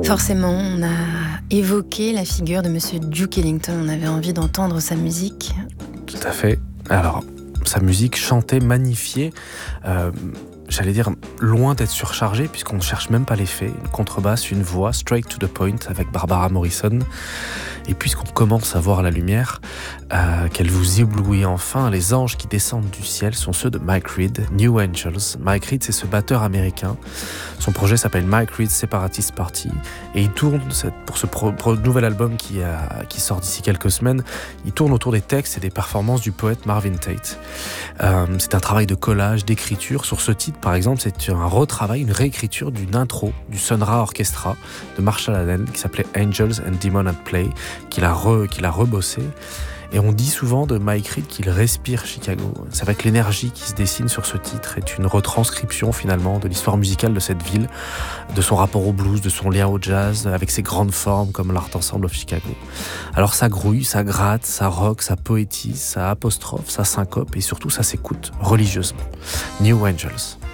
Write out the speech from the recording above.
Forcément, on a évoqué la figure de Monsieur Duke Ellington. On avait envie d'entendre sa musique. Tout à fait. Alors, sa musique chantée, magnifiée, j'allais dire loin d'être surchargée, puisqu'on ne cherche même pas l'effet. Une contrebasse, une voix, straight to the point avec Barbara Morrison. Et puisqu'on commence à voir la lumière, qu'elle vous éblouit enfin, les anges qui descendent du ciel sont ceux de Mike Reed, New Angels. Mike Reed, c'est ce batteur américain. Son projet s'appelle Mike Reed Separatist Party. Et il tourne, pour ce nouvel album qui sort d'ici quelques semaines, il tourne autour des textes et des performances du poète Marvin Tate. C'est un travail de collage, d'écriture. Sur ce titre, par exemple, c'est un retravail, une réécriture d'une intro du Sun Ra Orchestra de Marshall Allen qui s'appelait Angels and Demons at Play, qu'il a rebossé. Et on dit souvent de Mike Reed qu'il respire Chicago. C'est vrai que l'énergie qui se dessine sur ce titre est une retranscription finalement de l'histoire musicale de cette ville, de son rapport au blues, de son lien au jazz, avec ses grandes formes comme l'Art Ensemble of Chicago. Alors ça grouille, ça gratte, ça rock, ça poétise, ça apostrophe, ça syncope et surtout ça s'écoute religieusement. New Angels.